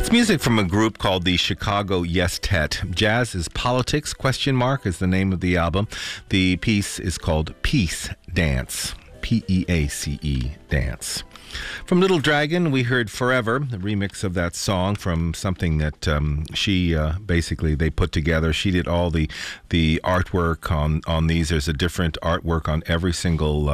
It's music from a group called the Chicago Yes-Tet. Jazz is Politics, ? is the name of the album. The piece is called Peace Dance. P-E-A-C-E, Dance. From Little Dragon, we heard Forever, a remix of that song from something that basically they put together. She did all the artwork on these. There's a different artwork on every single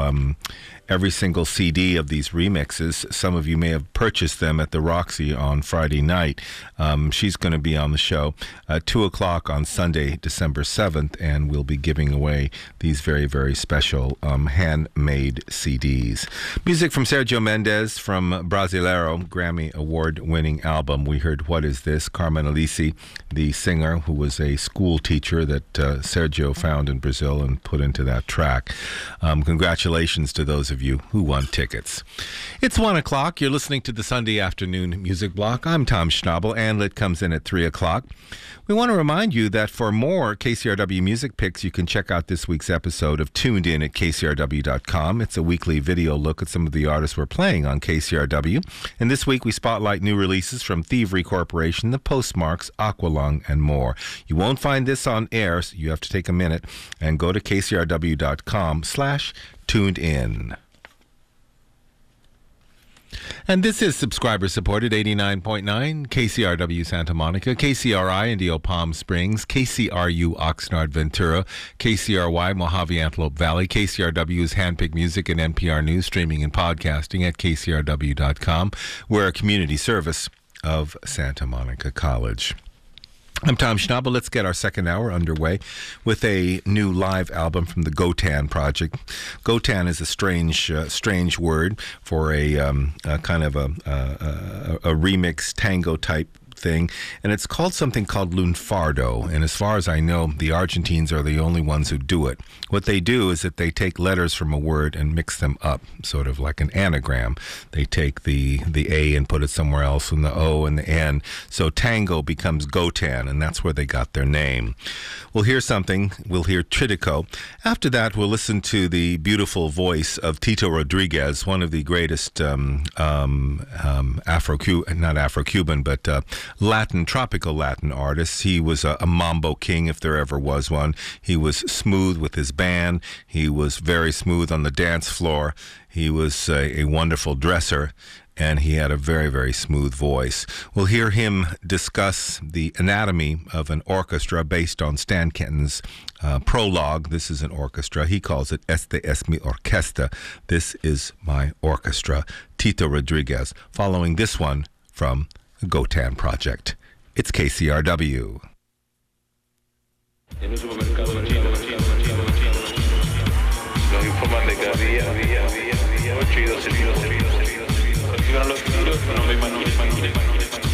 CD of these remixes. Some of you may have purchased them at the Roxy on Friday night. She's going to be on the show at 2 o'clock on Sunday, December 7th, and we'll be giving away these very, very special handmade CDs. Music from Sergio Mendes from Brasileiro, Grammy Award-winning album. We heard What Is This? Carmen Alisi, the singer who was a school teacher that Sergio found in Brazil and put into that track. Congratulations to those of you who won tickets. It's 1 o'clock. You're listening to the Sunday Afternoon Music Block. I'm Tom Schnabel. Anlit comes in at 3 o'clock. We want to remind you that for more KCRW music picks, you can check out this week's episode of Tuned In at KCRW.com. It's a weekly video look at some of the artists we're playing on KCRW. And this week we spotlight new releases from Thievery Corporation, The Postmarks, Aqualung, and more. You won't find this on air, so you have to take a minute and go to KCRW.com/tuned in. And this is subscriber-supported 89.9, KCRW Santa Monica, KCRI Indio Palm Springs, KCRU Oxnard Ventura, KCRY Mojave Antelope Valley, KCRW's Handpicked Music and NPR News, streaming and podcasting at KCRW.com. We're a community service of Santa Monica College. I'm Tom Schnabel. Let's get our second hour underway with a new live album from the Gotan Project. Gotan is a strange word for a kind of a remix tango type thing, and it's called something called lunfardo. And as far as I know, the Argentines are the only ones who do it. What they do is that they take letters from a word and mix them up, sort of like an anagram. They take the A and put it somewhere else, and the O and the N. So tango becomes Gotan, and that's where they got their name. We'll hear something. We'll hear Tritico. After that, we'll listen to the beautiful voice of Tito Rodriguez, one of the greatest Afro-Cuban, but tropical Latin artists. He was a mambo king, if there ever was one. He was smooth with his band. He was very smooth on the dance floor. He was a wonderful dresser, and he had a very, very smooth voice. We'll hear him discuss the anatomy of an orchestra based on Stan Kenton's prologue. This is an orchestra. He calls it Este es mi orquesta. This is my orchestra. Tito Rodriguez, following this one from Gotan Project. It's KCRW. Nos informan de que había 8 y 12 tiros. Activaron los tiros, no me imagino.